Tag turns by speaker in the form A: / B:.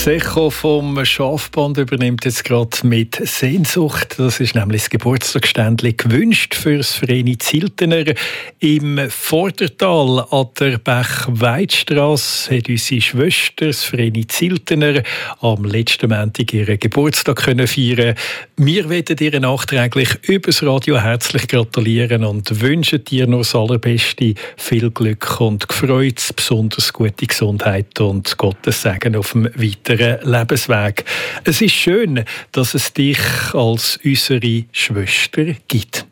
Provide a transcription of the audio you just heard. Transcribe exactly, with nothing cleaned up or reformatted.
A: Das Echo vom Schafband übernimmt jetzt gerade mit Sehnsucht. Das ist nämlich das Geburtstagsständchen gewünscht für das Vreni Ziltener. Im Vordertal an der Bech-Weidstrasse hat unsere Schwester, das Vreni Ziltener, am letzten Montag ihren Geburtstag können feiern. Wir wollen ihr nachträglich übers Radio herzlich gratulieren und wünschen dir noch das Allerbeste, viel Glück und Freude, besonders gute Gesundheit und Gottes Segen auf dem weiteren Lebensweg. Es ist schön, dass es dich als unsere Schwester gibt.